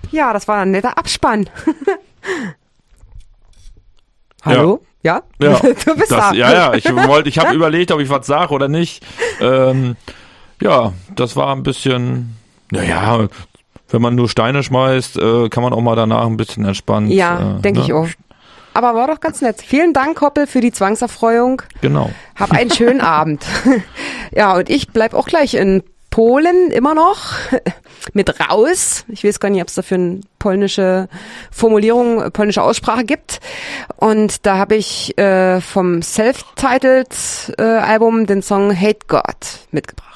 Ja, das war ein netter Abspann. Hallo? Ja? Ja, Du bist da. Ja, ich habe überlegt, ob ich was sage oder nicht. Ja, das war ein bisschen, naja, wenn man nur Steine schmeißt, kann man auch mal danach ein bisschen entspannt. Ja, denke ich auch. Aber war doch ganz nett. Vielen Dank, Koppel, für die Zwangserfreuung. Genau. Hab einen schönen Abend. Ja, und ich bleib auch gleich in Polen immer noch mit raus. Ich weiß gar nicht, ob es dafür eine polnische Formulierung, polnische Aussprache gibt. Und da habe ich vom Self-Titled Album den Song Hate God mitgebracht.